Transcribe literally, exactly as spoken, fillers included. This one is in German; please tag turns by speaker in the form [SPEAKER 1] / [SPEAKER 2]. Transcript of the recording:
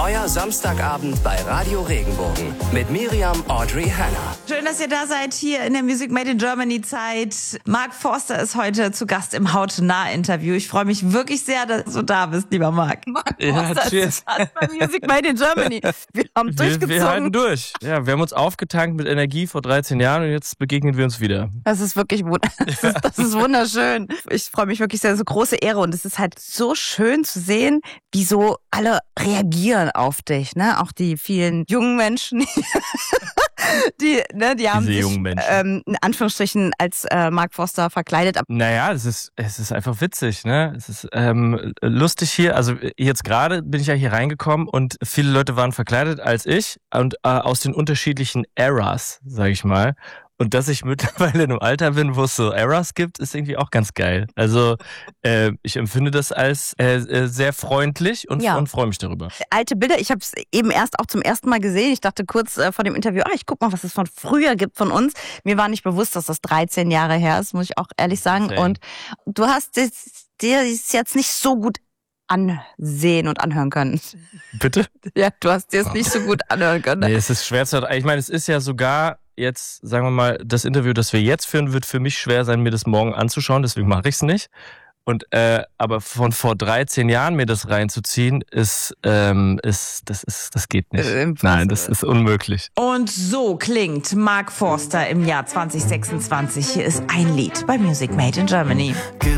[SPEAKER 1] Neuer Samstagabend bei Radio Regenbogen mit Miriam Audrey Hanna.
[SPEAKER 2] Schön, dass ihr da seid hier in der Music Made in Germany Zeit. Mark Forster ist heute zu Gast im Hautnah-Interview. Ich freue mich wirklich sehr, dass du da bist, lieber Mark. Mark
[SPEAKER 3] Ja,
[SPEAKER 2] Forster
[SPEAKER 3] cheers.
[SPEAKER 2] ist zu Gast bei Music Made in Germany. Wir haben
[SPEAKER 3] Wir,
[SPEAKER 2] durchgezogen.
[SPEAKER 3] wir halten durch. Ja, wir haben uns aufgetankt mit Energie vor dreizehn Jahren und jetzt begegnen wir uns wieder.
[SPEAKER 2] Das ist wirklich wund- das ist, das ist wunderschön. Ich freue mich wirklich sehr, so große Ehre. Und es ist halt so schön zu sehen, wie so alle reagieren auf dich, ne? Auch die vielen jungen Menschen, die, ne, die haben
[SPEAKER 3] Diese
[SPEAKER 2] sich
[SPEAKER 3] jungen Menschen.
[SPEAKER 2] ähm, in Anführungsstrichen als äh, Mark Forster verkleidet.
[SPEAKER 3] Naja, es ist, es ist einfach witzig, ne? Es ist ähm, lustig hier. Also jetzt gerade bin ich ja hier reingekommen und viele Leute waren verkleidet als ich und äh, aus den unterschiedlichen Eras, sag ich mal. Und dass ich mittlerweile in einem Alter bin, wo es so Eras gibt, ist irgendwie auch ganz geil. Also äh, ich empfinde das als äh, äh, sehr freundlich und,
[SPEAKER 2] Ja.
[SPEAKER 3] und freue mich darüber.
[SPEAKER 2] Alte Bilder, ich habe es eben erst auch zum ersten Mal gesehen. Ich dachte kurz äh, vor dem Interview, ah, ich guck mal, was es von früher gibt von uns. Mir war nicht bewusst, dass das dreizehn Jahre her ist, muss ich auch ehrlich sagen.
[SPEAKER 3] Same.
[SPEAKER 2] Und du hast es, dir es jetzt nicht so gut ansehen und anhören können.
[SPEAKER 3] Bitte?
[SPEAKER 2] Ja, du hast dir es nicht so gut anhören können.
[SPEAKER 3] Nee, es ist schwer zu. Ich meine, es ist ja sogar jetzt, sagen wir mal, das Interview, das wir jetzt führen, wird für mich schwer sein, mir das morgen anzuschauen, deswegen mache ich es nicht. Und äh, aber von vor dreizehn Jahren mir das reinzuziehen, ist, ähm, ist, das ist, das geht nicht.
[SPEAKER 2] Äh,
[SPEAKER 3] Nein, das ist unmöglich.
[SPEAKER 2] Und so klingt Mark Forster im Jahr zwanzig sechsundzwanzig. Hier ist ein Lied bei Music Made in Germany.
[SPEAKER 1] Gibt